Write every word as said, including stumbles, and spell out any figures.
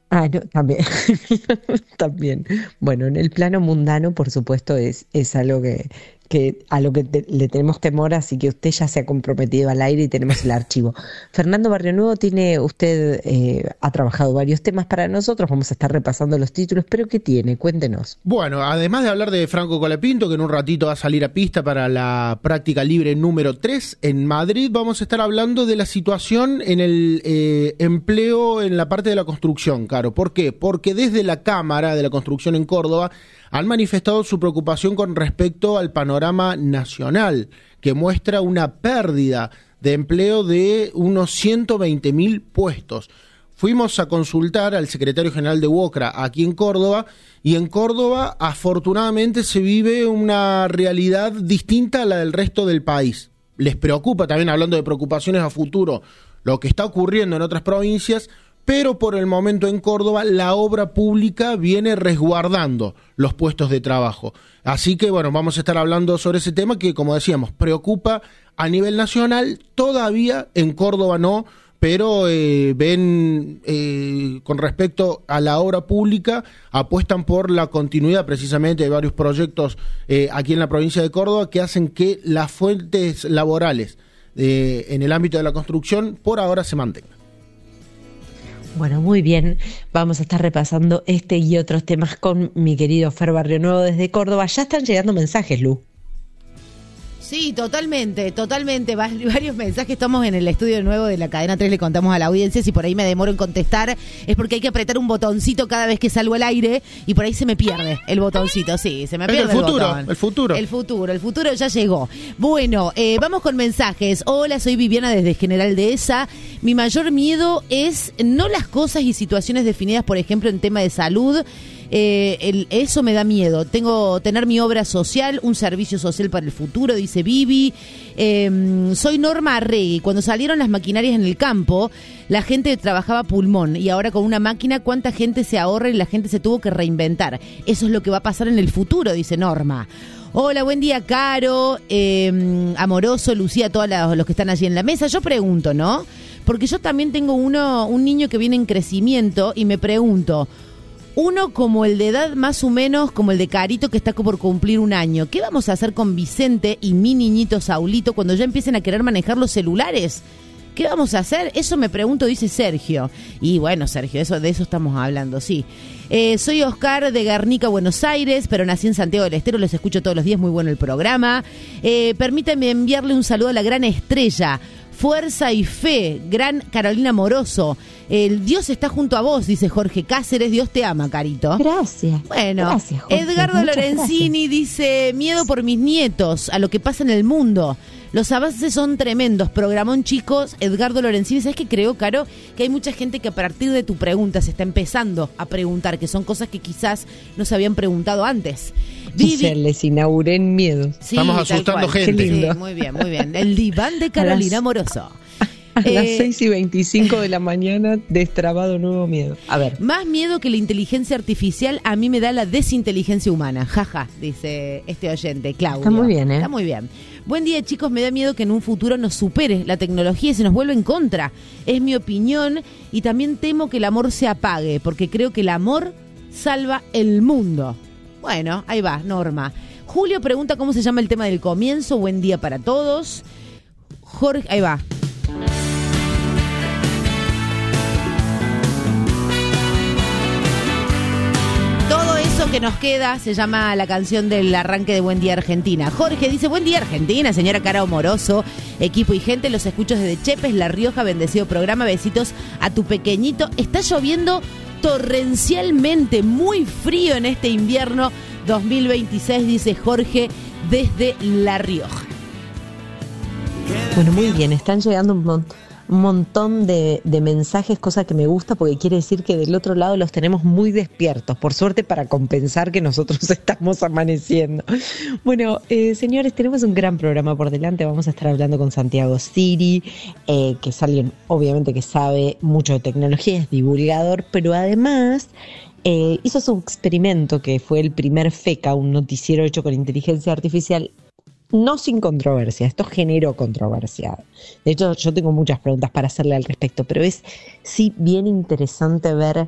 Ah, no, también. También. Bueno, en el plano mundano, por supuesto, es, es algo que, que a lo que te- le tenemos temor, así que usted ya se ha comprometido al aire y tenemos el archivo. Fernando Barrionuevo, tiene usted, eh, ha trabajado varios temas para nosotros, vamos a estar repasando los títulos, pero ¿qué tiene? Cuéntenos. Bueno, además de hablar de Franco Colapinto, que en un ratito va a salir a pista para la práctica libre número tres en Madrid, vamos a estar hablando de la situación en el eh, empleo en la parte de la construcción, Caro. ¿Por qué? Porque desde la Cámara de la Construcción en Córdoba han manifestado su preocupación con respecto al panorama nacional, que muestra una pérdida de empleo de unos ciento veinte mil puestos. Fuimos a consultar al secretario general de UOCRA aquí en Córdoba, y en Córdoba afortunadamente se vive una realidad distinta a la del resto del país. Les preocupa también, hablando de preocupaciones a futuro, lo que está ocurriendo en otras provincias, pero por el momento en Córdoba la obra pública viene resguardando los puestos de trabajo. Así que bueno, vamos a estar hablando sobre ese tema que, como decíamos, preocupa a nivel nacional. Todavía en Córdoba no, pero eh, ven eh, con respecto a la obra pública, apuestan por la continuidad precisamente de varios proyectos eh, aquí en la provincia de Córdoba, que hacen que las fuentes laborales eh, en el ámbito de la construcción por ahora se mantengan. Bueno, muy bien. Vamos a estar repasando este y otros temas con mi querido Fer Barrionuevo desde Córdoba. Ya están llegando mensajes, Lu. Sí, totalmente, totalmente. Va- Varios mensajes. Estamos en el estudio nuevo de la Cadena tres, le contamos a la audiencia. Si por ahí me demoro en contestar, es porque hay que apretar un botoncito cada vez que salgo al aire y por ahí se me pierde el botoncito. Sí, se me Es pierde el el futuro, botón. el futuro. El futuro, el futuro ya llegó. Bueno, eh, vamos con mensajes. Hola, soy Viviana desde General Dehesa. Mi mayor miedo es no las cosas y situaciones definidas, por ejemplo, en tema de salud. Eh, el- eso me da miedo. Tengo tener mi obra social, un servicio social para el futuro, dice Vivi. Eh, soy Norma Arregui. Cuando salieron las maquinarias en el campo, la gente trabajaba pulmón, y ahora con una máquina, ¿cuánta gente se ahorra y la gente se tuvo que reinventar? Eso es lo que va a pasar en el futuro, dice Norma. Hola, buen día, Caro, eh, Amoroso, Lucía, todos los, los que están allí en la mesa. Yo pregunto, ¿no? Porque yo también tengo uno, un niño que viene en crecimiento, y me pregunto, uno como el de edad más o menos, como el de Carito, que está por cumplir un año. ¿Qué vamos a hacer con Vicente y mi niñito Saulito cuando ya empiecen a querer manejar los celulares? ¿Qué vamos a hacer? Eso me pregunto, dice Sergio. Y bueno, Sergio, eso de eso estamos hablando, sí. Eh, soy Oscar de Guernica, Buenos Aires, pero nací en Santiago del Estero, los escucho todos los días, muy bueno el programa. Eh, permítame enviarle un saludo a la gran estrella, fuerza y fe, gran Carolina Moroso. El Dios está junto a vos, dice Jorge Cáceres. Dios te ama, Carito. Gracias. Bueno, Gracias, Jorge. Edgardo Muchas Lorenzini dice, miedo por mis nietos, a lo que pasa en el mundo. Los avances son tremendos. Programón, chicos. Edgardo Lorenzini, ¿sabes qué creo, Caro? Que hay mucha gente que a partir de tu pregunta se está empezando a preguntar, que son cosas que quizás no se habían preguntado antes. Se les inauguré en miedo. Sí, Estamos tal asustando cual. gente. Qué lindo. Sí, muy bien, muy bien. El diván de Carolina Moroso. A las Eh, seis y veinticinco de la mañana, destrabado nuevo miedo. A ver. Más miedo que la inteligencia artificial, a mí me da la desinteligencia humana. Jaja, dice este oyente, Claudio. Está muy bien, ¿eh? Está muy bien. Buen día, chicos. Me da miedo que en un futuro nos supere la tecnología y se nos vuelva en contra. Es mi opinión, y también temo que el amor se apague, porque creo que el amor salva el mundo. Bueno, ahí va, Norma. Julio pregunta cómo se llama el tema del comienzo. Buen día para todos. Jorge, ahí va. Todo eso que nos queda se llama la canción del arranque de Buen Día Argentina. Jorge dice, buen día Argentina, señora Cara Moroso, equipo y gente, los escucho desde Chepes, La Rioja, bendecido programa, besitos a tu pequeñito. Está lloviendo torrencialmente, muy frío en este invierno dos mil veintiséis, dice Jorge desde La Rioja. Bueno, muy bien, están llegando un, mon- un montón de, de mensajes, cosa que me gusta porque quiere decir que del otro lado los tenemos muy despiertos, por suerte, para compensar que nosotros estamos amaneciendo. Bueno, eh, señores, tenemos un gran programa por delante. Vamos a estar hablando con Santiago Siri, eh, que es alguien obviamente que sabe mucho de tecnología, es divulgador, pero además eh, hizo su experimento que fue el primer FECA, un noticiero hecho con inteligencia artificial. No sin controversia, esto generó controversia. De hecho, yo tengo muchas preguntas para hacerle al respecto, pero es sí bien interesante ver